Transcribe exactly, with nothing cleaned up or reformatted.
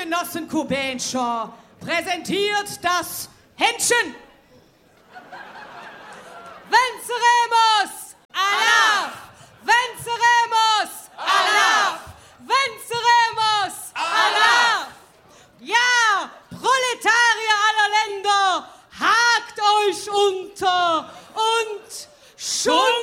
Genossen Kubenscher präsentiert das Händchen. Venceremos! Allah! Venceremos! Allah! Venceremos! Allah! Ja, Proletarier aller Länder, hakt euch unter und schund